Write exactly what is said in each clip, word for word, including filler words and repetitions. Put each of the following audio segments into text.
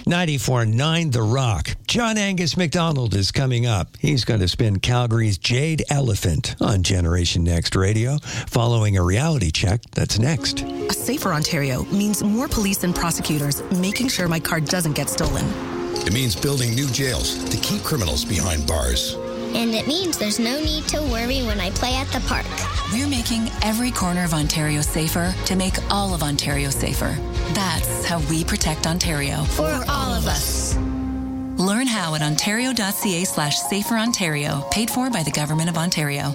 ninety-four point nine The Rock. John Angus McDonald is coming up. He's going to spin Calgary's Jade Elephant on Generation Next Radio, following a reality check that's next. A safer Ontario means more police and prosecutors making sure my car doesn't get stolen. It means building new jails to keep criminals behind bars. And it means there's no need to worry when I play at the park. We're making every corner of Ontario safer to make all of Ontario safer. That's how we protect Ontario. For all of us. Learn how at ontario.ca slash safer Ontario. Paid for by the Government of Ontario.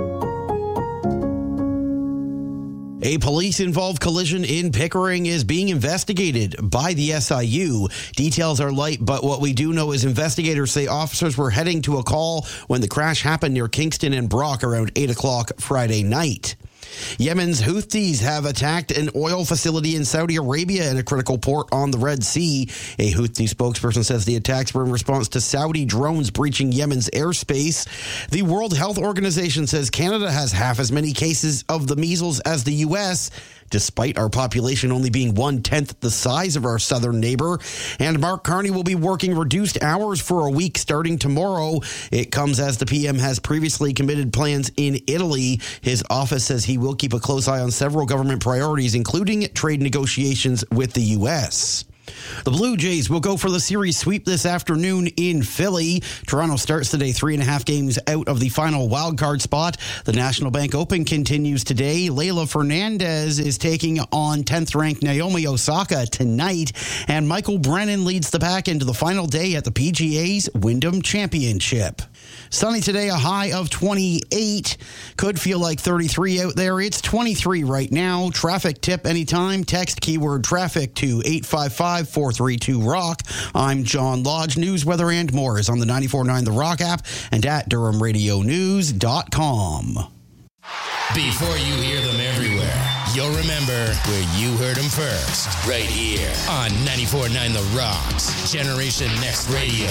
A police-involved collision in Pickering is being investigated by the S I U. Details are light, but what we do know is investigators say officers were heading to a call when the crash happened near Kingston and Brock around eight o'clock Friday night. Yemen's Houthis have attacked an oil facility in Saudi Arabia in a critical port on the Red Sea. A Houthi spokesperson says the attacks were in response to Saudi drones breaching Yemen's airspace. The World Health Organization says Canada has half as many cases of the measles as the U S, despite our population only being one-tenth the size of our southern neighbor. And Mark Carney will be working reduced hours for a week starting tomorrow. It comes as the P M has previously committed plans in Italy. His office says he will keep a close eye on several government priorities, including trade negotiations with the U S. The Blue Jays will go for the series sweep this afternoon in Philly. Toronto starts today three and a half games out of the final wildcard spot. The National Bank Open continues today. Leylah Fernandez is taking on tenth-ranked Naomi Osaka tonight. And Michael Brennan leads the pack into the final day at the P G A's Wyndham Championship. Sunny today, a high of twenty-eight. Could feel like thirty-three out there. It's twenty-three right now. Traffic tip anytime. Text keyword traffic to eight five five, four three two, rock. I'm John Lodge. News, weather, and more is on the ninety-four point nine The Rock app and at Durham Radio News dot com. Before you hear them everywhere, you'll remember where you heard them first. Right here on ninety-four point nine The Rock's Generation Next Radio.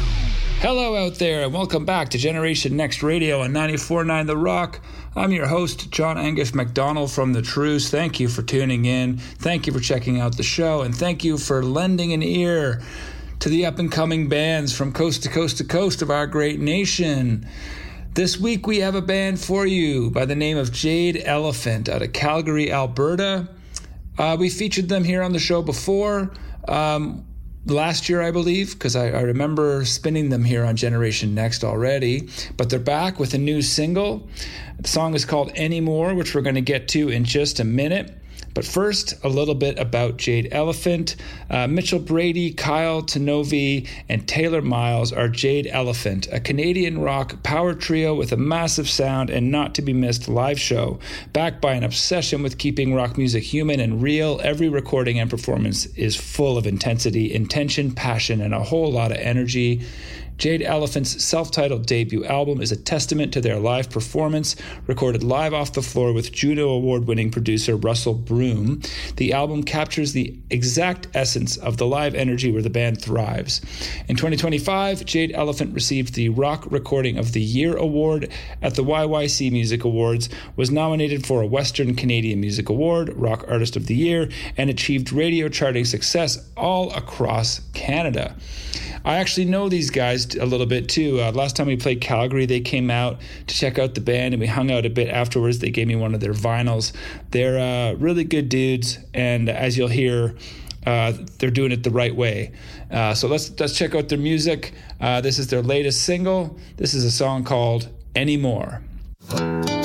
Hello out there, and welcome back to Generation Next Radio on ninety-four point nine The Rock. I'm your host, John Angus McDonald from The Truce. Thank you for tuning in. Thank you for checking out the show, and thank you for lending an ear to the up-and-coming bands from coast to coast to coast of our great nation. This week we have a band for you by the name of Jade Elephant out of Calgary, Alberta. Uh, we featured them here on the show before. Um... Last year, I believe, because I, I remember spinning them here on Generation Next already. But they're back with a new single. The song is called Anymore, which we're going to get to in just a minute. But first, a little bit about Jade Elephant. Uh, Mitchell Brady, Kyle Tanovi, and Taylor Miles are Jade Elephant, a Canadian rock power trio with a massive sound and not to be missed live show. Backed by an obsession with keeping rock music human and real, every recording and performance is full of intensity, intention, passion, and a whole lot of energy. Jade Elephant's self-titled debut album is a testament to their live performance, recorded live off the floor with Juno Award-winning producer Russell Broom. The album captures the exact essence of the live energy where the band thrives. In twenty twenty-five, Jade Elephant received the Rock Recording of the Year Award at the Y Y C Music Awards, was nominated for a Western Canadian Music Award, Rock Artist of the Year, and achieved radio charting success all across Canada. I actually know these guys a little bit too. Uh, last time we played Calgary, they came out to check out the band, and we hung out a bit afterwards. They gave me one of their vinyls. They're uh, really good dudes, and as you'll hear, uh, they're doing it the right way. Uh, so let's let's check out their music. Uh, this is their latest single. This is a song called Anymore.